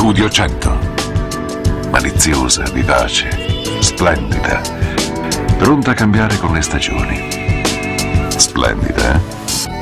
Studio 100. Maliziosa, vivace, splendida, pronta a cambiare con le stagioni. Splendida, eh?